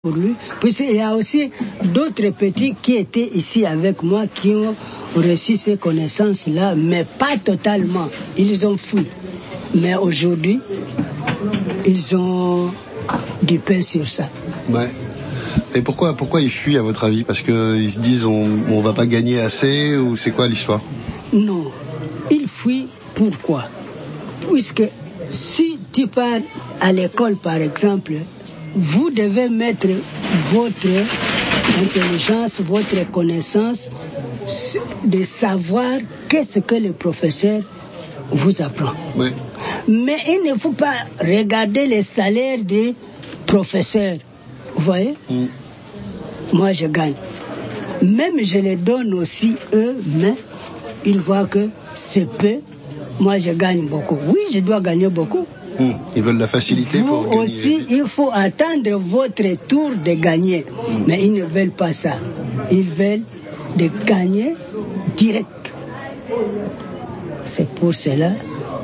pour lui, puisqu'il y a aussi d'autres petits qui étaient ici avec moi qui ont reçu ces connaissances-là, mais pas totalement. Ils ont fui. Mais aujourd'hui, ils ont du pain sur ça. Ouais. Et pourquoi ils fuient à votre avis? Parce qu'ils se disent on va pas gagner assez, ou c'est quoi l'histoire? Non, ils fuient pourquoi? Puisque si tu pars à l'école par exemple, vous devez mettre votre intelligence, votre connaissance de savoir qu'est-ce que le professeur vous apprend. Oui. Mais il ne faut pas regarder les salaires des professeurs. Vous voyez? Moi, je gagne. Même je les donne aussi eux, mais ils voient que c'est peu. Moi, je gagne beaucoup. Oui, je dois gagner beaucoup. Ils veulent la facilité pour gagner. Vous aussi, il faut attendre votre tour de gagner. Mais ils ne veulent pas ça. Ils veulent de gagner direct. C'est pour cela,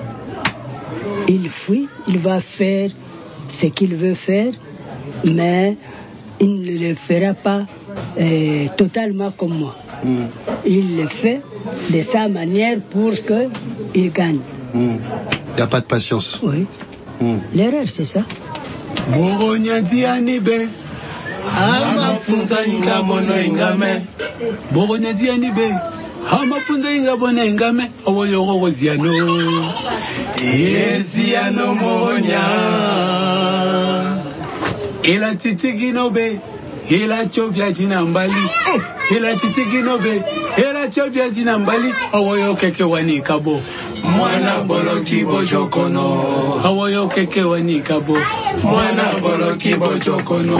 il fuit, il va faire ce qu'il veut faire, mais il ne le fera pas totalement comme moi. Il le fait de sa manière pour qu'il gagne. Il n'y a pas de patience. Oui. L'erreur, c'est ça. Amafunza ingabona ingame owoyoko koziano eziano monya ila titiginobe ila chovya jinambali ila titiginobe ila chovya jinambali owoyokeke wanikabo mwana boloki bojokono owoyokeke wanikabo mwana boloki bojokono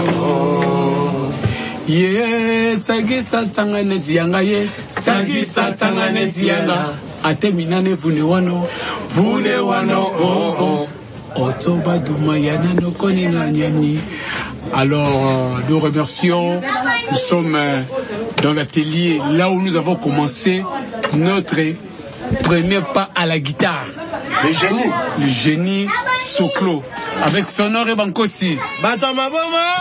ye tsagisa tsangane jiyanga ye tsagisa tsangane jiyanga ate minane vune wano otoba duma yana no koni na nyani. Alors nous remercions, nous sommes dans l'atelier là où nous avons commencé notre premier pas à la guitare, le génie Soklo avec Sonore Bankosi.